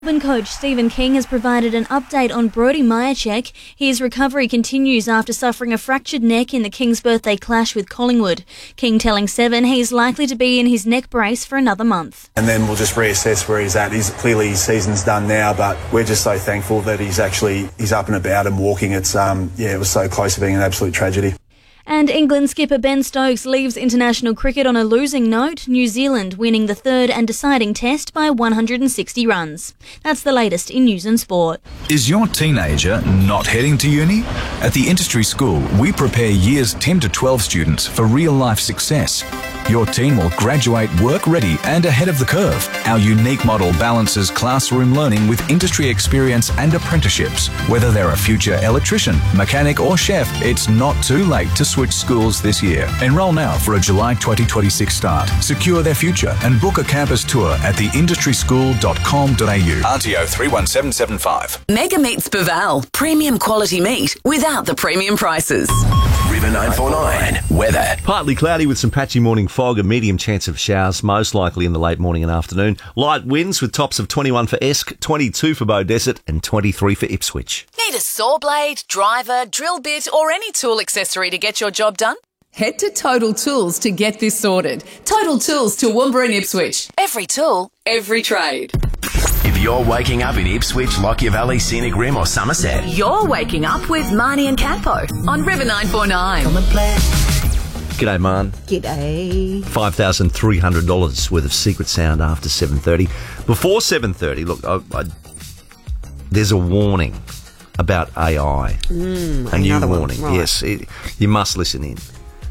Melbourne coach Stephen King has provided an update on Brodie Mihocek. His recovery continues after suffering a fractured neck in the King's birthday clash with Collingwood. King telling Seven he's likely to be in his neck brace for another month. And then we'll just reassess where he's at. Clearly his season's done now, but we're just so thankful that he's up and about and walking. It was so close to being an absolute tragedy. And England skipper Ben Stokes leaves international cricket on a losing note, New Zealand winning the third and deciding test by 160 runs. That's the latest in news and sport. Is your teenager not heading to uni? At the Industry School, we prepare years 10 to 12 students for real-life success. Your teen will graduate work-ready and ahead of the curve. Our unique model balances classroom learning with industry experience and apprenticeships. Whether they're a future electrician, mechanic or chef, it's not too late to switch schools this year. Enrol now for a July 2026 start. Secure their future and book a campus tour at theindustryschool.com.au. RTO 31775. Mega Meats Baval. Premium quality meat without the premium prices. River 949. Weather. Partly cloudy with some patchy morning fog, a medium chance of showers, most likely in the late morning and afternoon. Light winds with tops of 21 for Esk, 22 for Beaudesert and 23 for Ipswich. Need a saw blade, driver, drill bit or any tool accessory to get your job done? Head to Total Tools to get this sorted. Total Tools to Toowoomba and Ipswich. Every tool, every trade. If you're waking up in Ipswich, Lockyer Valley, Scenic Rim or Somerset, You're waking up with Marnie and Campo on River 949. come and play. G'day, Man. G'day. $5,300 worth of secret sound after 7:30. Before 7:30, look, there's a warning about AI. A new warning. Right. Yes, you must listen in.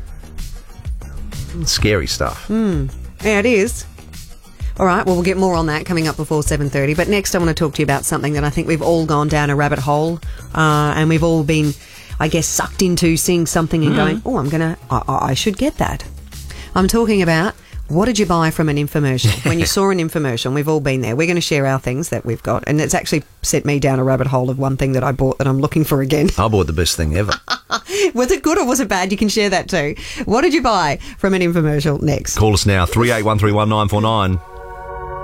Scary stuff. Yeah, it is. All right, well, we'll get more on that coming up before 7:30. But next I want to talk to you about something that I think we've all gone down a rabbit hole and we've all been, I guess, sucked into seeing something and going, oh, I should get that. I'm talking about, what did you buy from an infomercial? When you saw an infomercial, and we've all been there, we're going to share our things that we've got. And it's actually sent me down a rabbit hole of one thing that I bought that I'm looking for again. I bought the best thing ever. Was it good or was it bad? You can share that too. What did you buy from an infomercial next? Call us now, 38131949.